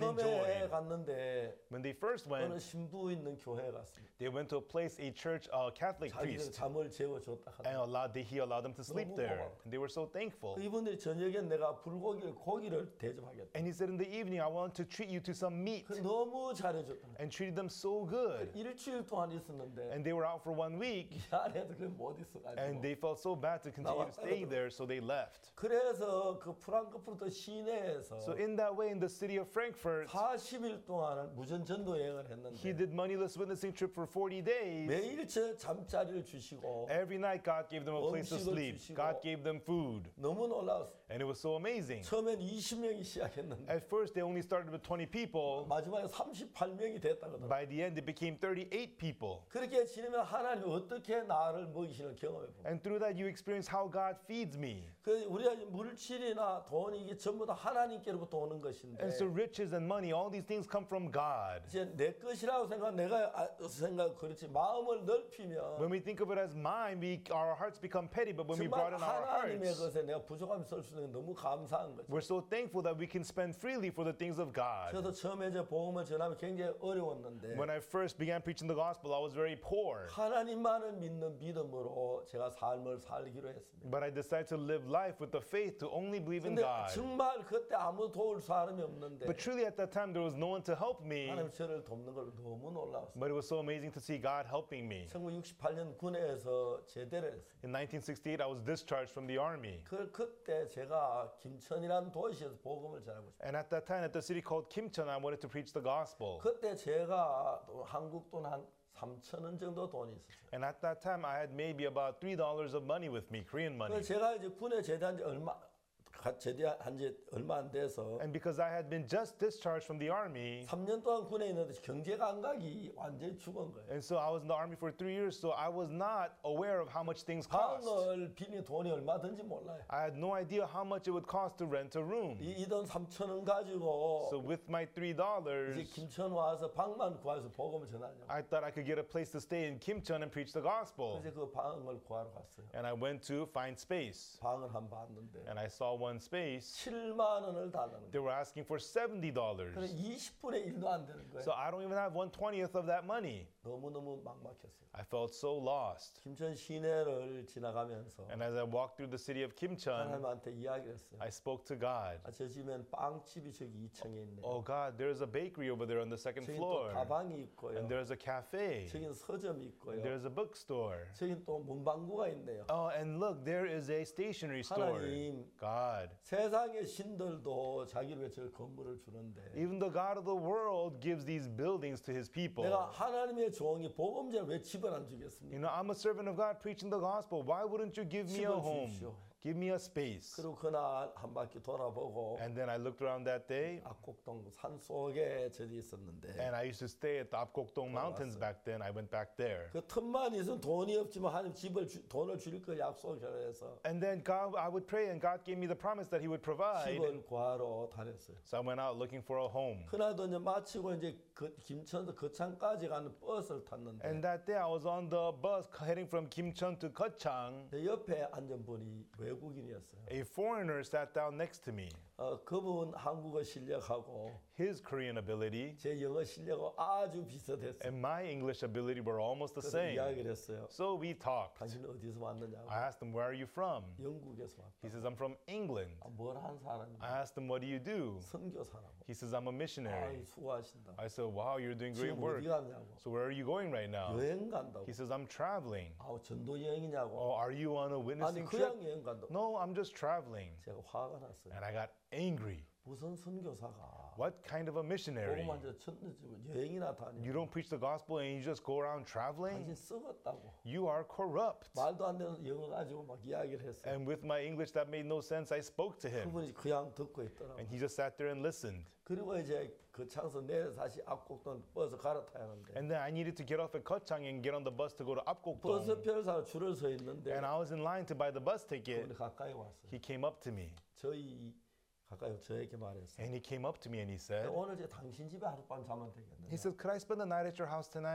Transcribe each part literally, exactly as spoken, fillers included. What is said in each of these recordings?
처음에 enjoyed. 갔는데 When they first 어느 went, 신부 있는 교회에 갔습니다. they went to a place, a church, a Catholic 자기들 priest, 잠을 재워줬다 and 하더라고요. allowed, he allowed them to sleep 너무 there. 고마워. And they were so thankful. 이분들이 저녁에 내가 불고기를 고기를 대접하겠다. And he said, in the evening, I want to treat you to some meat. 그 너무 잘해줬다. And treated them so good. 일주일 동안 있었는데 And they were out for one week. 이 안에도 그못 있어가지고. And they felt so bad to continue to stay there, so they left. 그래서 그 프랑크푸르트 시내에서 So in that way, in the city of Frankfurt, 사십 일 동안 무전 전도 여행을 했는데 he did moneyless witnessing trip for forty days. 매일 저 잠자리를 주시고 Every night, God gave them a place to 음식을 sleep. 주시고. God gave them food. 너무 놀라웠어요. And it was so amazing. 처음엔 이십 명이 시작했는데 At first, they only started with twenty people. 마지막에 삼십팔 명이 됐다거든. By the end, it became thirty-eight people. 그렇게 지내면 하나님이 어떻게 나를 먹이시는 경험해 봅니다. And through that, you experience how God feeds me. 그 우리가 물질이나 돈이 이게 전부 다 하나님께로부터 오는 것인데 And so riches and money, all these things come from God. 이제 내 것이라고 생각, 내가 아, 생각 그렇지 마음을 넓히면 When we think of it as mine, we, our hearts become petty. But when we 정말 broaden our 하나님의 hearts, 것에 내가 부족함이 쓸 수 있는 게 너무 감사한 거죠. we're so thankful that we can spend freely for the things of God. 저도 처음에 저 복음을 전하면 굉장히 어려웠는데 When I first began preaching the gospel, I was very poor. 하나님만을 믿는 믿음으로 제가 삶을 살기로 했습니다. But I decided to live life with the faith to only believe in 근데 God. 정말 그때 아무 도울 사람이 없는데 But truly at that time, there was no one to help me. 하나님 저를 돕는 걸 너무 놀라웠어요. But it was so amazing to see God helping me. 천구백육십팔 년 군에서 제대를 했어요. In nineteen sixty-eight, I was discharged from the army. 그 그때 제가 김천이라는 도시에서 복음을 전하고 싶어요. And at that time, at the city called Kimcheon, I wanted to preach the gospel. 그때 제가 또 한국 돈 한 삼천 원 정도 돈이 있었어요. And at that time, I had maybe about three dollars of money with me, Korean money. 그래서 제가 이제 군에 제대한 지 얼마 가- 제대한 지 얼마 안 돼서 And because I had been just discharged from the army, 삼 년 동안 군에 있는데 경제 감각이 완전히 죽은 거예요. and so I was in the army for three years, so I was not aware of how much things cost. 방을 빌린 돈이 얼마든지 몰라요. I had no idea how much it would cost to rent a room. 이 돈 삼천 원 가지고 So with my three 이제 dollars, 김천 와서 방만 구해서 복음을 전하려고. I thought I could get a place to stay in Kimcheon and preach the gospel. 그래서 그 방을 구하러 갔어요. And I went to find space. 방을 한 번 봤는데 And I saw one space. 칠만 원을 달라는 They 거예요. were asking for seventy 그래 dollars. 이십 분의 일도 안 되는 거예요. So I don't even have one twentieth of that money. 너무너무 막막했어요. I felt so lost. 김천 시내를 지나가면서 And as I walked through the city of Kimcheon, 하나님한테 이야기를 했어요. I spoke to God. 아, 저 집엔 빵집이 저기 이 층에 있네요. Oh God, there's a bakery over there on the second 저긴 또 floor. 다방이 있고요. And there's a cafe. 저긴 서점이 있고요. And there's a bookstore. 저긴 또 문방구가 있네요. Oh, and look, there is a stationery store. 하나님. God. 세상의 신들도 자기를 위해 저 건물을 주는데 Even the God of the world gives these buildings to his people. 내가 하나님의 종이 복음제를 왜 집을 안 주겠습니까? You know, I'm a servant of God preaching the gospel. Why wouldn't you give me a 집을 home? 주십시오. Give me a space. 그리고 그날 한 바퀴 돌아보고 And then I looked around that day, 압곡동 산 속에 저기 있었는데 and I used to stay at the Apgokdong Mountains back then. I went back there. 그 틈만 있으면 돈이 없지만 하나님 집을 주, 돈을 줄 걸 약속을 해서 And then God, I would pray, and God gave me the promise that He would provide. 집을 구하러 다녔어요. So I went out looking for a home. 그날도 이제 마치고 이제 그 김천에서 거창까지 가는 버스를 탔는데 And that day I was on the bus heading from Kimcheon to Gyeongsang. 내 옆에 앉은 분이 외국인이었어요. A foreigner sat down next to me. 어, 그분 한국어 실력하고 His Korean ability 제 영어 실력하고 아주 비슷했어요. and my English ability were almost the 그래서 same. 이야기를 했어요. So we talked. 당신은 어디서 왔느냐고. I asked him, where are you from? 영국에서 왔다. He says, I'm from England. 아, 뭘 한 사람이냐. I asked him, what do you do? 선교사라고. He says, I'm a 아이 missionary. 수고하신다. I said, wow, you're doing great 지금 work. 어디 갔냐고. So where are you going right now? 여행 간다고. He says, I'm traveling. 아우 전도 여행이냐고. Oh, are you on a 아니 witnessing 그냥 trip? 여행 간다고. No, I'm just traveling. 제가 화가 났어요. And I got angry. 무슨 선교사가 What kind of a missionary? 복음만 저 천도 여행이나 다니. You don't preach the gospel and you just go around traveling? 당신 썩었다고. You are corrupt. 말도 안 되는 영어 가지고 막 이야기를 했어요. And with my English that made no sense, I spoke to him. 그분이 그냥 듣고 있더라고. And he just sat there and listened. 그리고 이제 그 창서 내려 다시 압곡동 버스 갈아타야 하는데 And then I needed to get off at Gyeongsang and get on the bus to go to 버스 Apgokdong. 표를 사러 줄을 서 있는데 And I was in line to buy the bus 그분이 ticket. 가까이 왔어요. He came up to me. 저희 가까이 저에게 말했어요. And he came up to me and he said, 오늘 이제 당신 집에 하룻밤 자면 되겠느냐. he said, could I spend the night at your house tonight?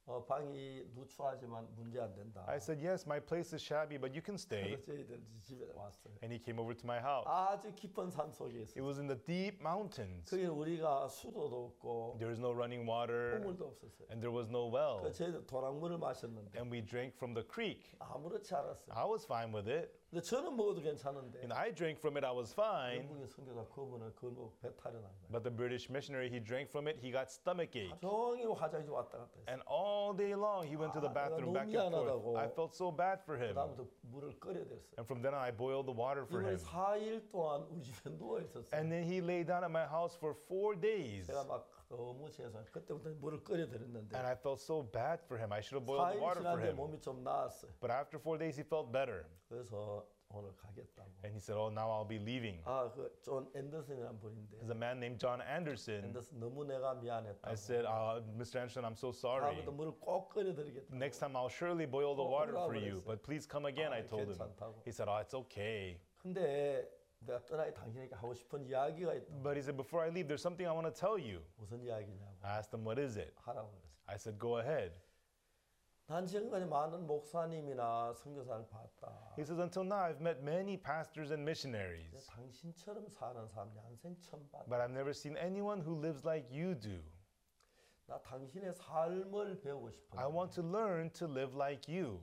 어, 방이 누추하지만 문제 안 된다. I said, yes, my place is shabby, but you can stay. 그래서 저희들 집에 왔어요. And he came over to my house. 아주 깊은 산 속에 It 있어요. was in the deep mountains. 거기 우리가 수도도 없고 There was no running water, 우물도 없었어요. and there was no well. 그 저희들 도랑물을 마셨는데 And we drank from the creek. 아무렇지 않았어요. I was fine with it. 근데 저는 먹어도 괜찮은데 And I drank from it, I was fine. 영국의 선교사 그분은 그걸 먹고 배탈이 난 거예요. But the British missionary, he drank from it, he got stomach ache. 종일 화장실 왔다 갔다 했어요. And all day long, he went to the 아, bathroom 내가 back 너무 and 미안하다고. forth. I felt so bad for him. 그다음부터 물을 끓여댔어요. And from then on, I boiled the water for 이번에 him. 사 일 동안 우리 집에 누워 있었어요. And then he lay down at my house for four days. 제가 막 너무 죄송해요. 그때부터 물을 끓여드렸는데 And I felt so bad for him. I should have boiled 사 the 일 water for 지났는데 him. 몸이 좀 나았어요. But after four days, he felt better. 그래서 오늘 가겠다고. And he said, oh, now I'll be leaving. 아, 그 존 앤더슨이라는 분인데 There's a man named John Anderson. 앤더슨 너무 내가 미안했다고. I said, uh, Mister Anderson, I'm so sorry. 다음부터 물을 꼭 끓여드리겠다. Next time, I'll surely boil the Oh, water 뭐라고 for you. 그랬어요? But please come again, 아, I told him. 괜찮다고. He said, oh, it's okay. 근데 내가 떠나기 당신에게 하고 싶은 이야기가 있다. But he said, before I leave, there's something I want to tell you. 무슨 이야기냐고 I asked him, what is it? 하라고 그랬어요. I said, go ahead. 난 지금까지 많은 목사님이나 선교사를 봤다. He says, until now, I've met many pastors and missionaries, 당신처럼 사는 사람 난생 처음 봤다. but I've never seen anyone who lives like you do. 나 당신의 삶을 배우고 싶어. I want to learn to live like you.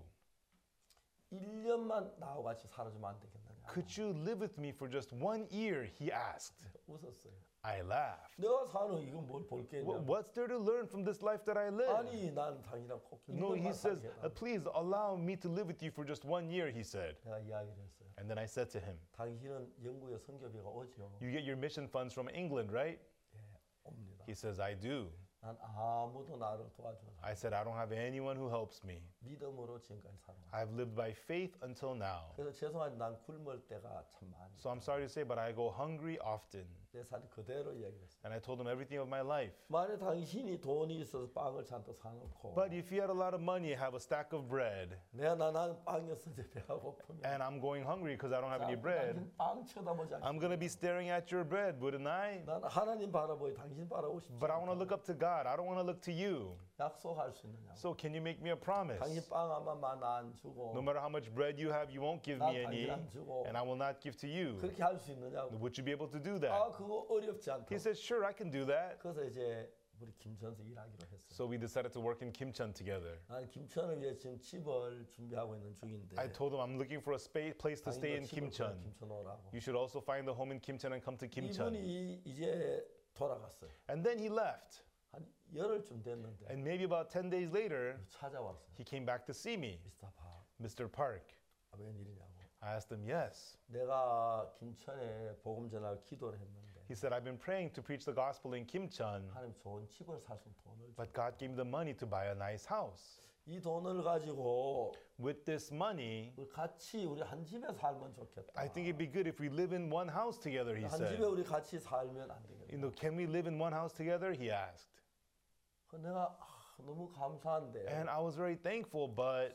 일 년만 나하고 같이 살아주면 안 되겠느냐. Could you live with me for just one year? He asked. 웃었어요. I laughed. 내가 사는 이건 뭘 볼게. "Wha- What's there to learn from this life that I live? 아니 난 당신이랑 꼭 No, he 일년만 says, 살게 "Uh, 해라. please allow me to live with you for just one year, he said. 내가 이야기를 했어요. And then I said to him, 당신은 영국의 선교비가 오죠. you get your mission funds from England, right? 예, 옵니다. He says, I do. 난 아무도 나를 도와주지. I said, I don't have anyone who helps me. 믿음으로 지금까지 살아. I've lived by faith until now. 그래서 죄송한데 난 굶을 때가 참 많이. So I'm sorry to say, but I go hungry often. 내 삶 그대로 얘기했어요. And I told him everything of my life. 만약 당신이 돈이 있어서 빵을 잔뜩 사놓고 But if you had a lot of money, have a stack of bread, 내가 나는 빵이었는데 배가 고프면 and I'm going hungry because I don't have any bread, 당신 빵 쳐다보지 않고 I'm going to be staring at your bread, wouldn't I? 난 하나님 바라보고 당신 바라보고 싶지 But I want to 않다. look up to God. I don't want to look to you. 약속할 수 있느냐고. So can you make me a promise? 당신 빵 하나만 나안 주고 No matter how much bread you have, you won't give 나 me any, 당신 안 주고 and I will not give to you. 그렇게 할 수 있느냐고. Would you be able to do 아 that? 그거 어렵지 않다. He said, sure, I can do that. 그래서 이제 우리 김천에서 일하기로 했어요. So we decided to work in Kimcheon together. 나는 김천을 위해 지금 집을 준비하고 있는 중인데 I told him I'm looking for a space, place to stay in 당신도 집을 Kimcheon. 김천 오라고. You should also find a home in Kimcheon and come to Kimcheon. 이분이 이제 돌아갔어요. And then he left. 한 열흘쯤 됐는데 And maybe about ten days later, 찾아왔어요. he came back to see me. 미스터 박, Mister Park. 아, 웬일이냐고. I asked him, yes. 내가 김천에 복음 전할 기도를 했는데 He said, I've been praying to preach the gospel in Kimcheon, 하나님 좋은 집을 살 수 있는 돈을 줘. but God gave me the money to buy a nice house. 이 돈을 가지고 With this money, 우리 같이 우리 한 집에 살면 좋겠다. I think it'd be good if we live in one house together, he 한 said. 집에 우리 같이 살면 안 되겠다. You know, can we live in one house together? He asked. 그 내가 아, 너무 감사한데 And I was very thankful, but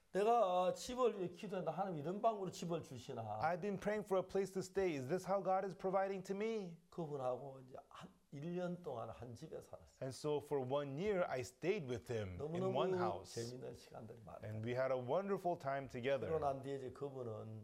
내가 집을 위해 기도했는데 하나님 이런 방으로 집을 주시나. I've been praying for a place to stay. Is this how God is providing to me? 그분하고 이제 한 일 년 동안 한 집에 살았어요. And so for one year, I stayed with him in one 너무너무 house. 재미있는 시간들이 많아요. And we had a wonderful time together. 그러고 난 뒤에 이제 그분은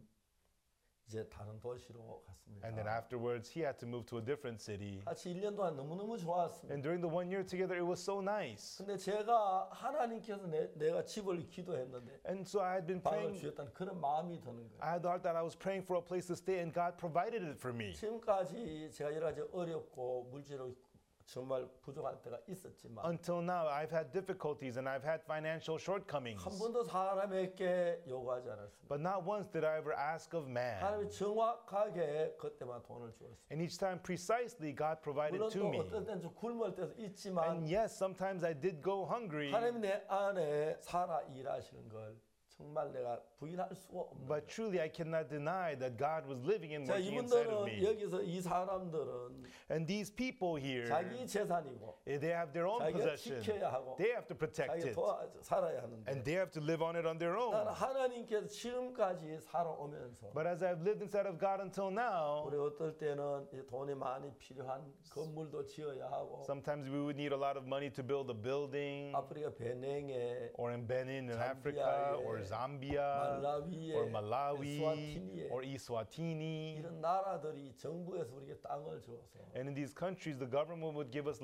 이제 다른 도시로 갔습니다. And then afterwards, he had to move to a different city. 같이 일 년 동안 너무너무 좋았습니다. And during the one year together, it was so nice. 근데 제가 하나님께서 내, 내가 집을 기도했는데 And so I had been 방을 praying. 주셨다는 그런 마음이 드는 거예요. I had the heart that I was praying for a place to stay, and God provided it for me. 지금까지 제가 여러 가지 어렵고 물질로 정말 부족할 때가 있었지만 Until now, I've had difficulties and I've had financial shortcomings. 한 번도 사람에게 요구하지 않았습니다. But not once did I ever ask of man. 하나님이 정확하게 그때만 돈을 주었어요. And each time, precisely, God provided 물론 to 또 me. 어떤 때는 좀 굶을 때도 있지만 And yes, sometimes I did go hungry. 하나님이 내 안에 살아 일하시는 걸 정말 내가 부인할 수가 없는 But truly, I cannot deny that God was living and 자, working inside of 이분들은 me. 여기서 이 사람들은 And these people here, 자기 재산이고 eh, they have their own 자기가 possession. 지켜야 하고 They have to protect 자기가 it. 도와 살아야 하는데 And they have to live on it on their 나는 own. 하나님께서 지금까지 살아오면서 But as I've lived inside of God until now, 우리 어떨 때는 이 돈이 많이 필요한 건물도 지어야 하고 sometimes we would need a lot of money to build a building, 아프리카 베냉에 or in Benin in Africa, Zambia, or 예. Zambia, 말라위에 or Malawi, 에스와티니에 or Eswatini. 이런 나라들이 정부에서 우리에게 땅을 줘서 And in these countries, the government would give us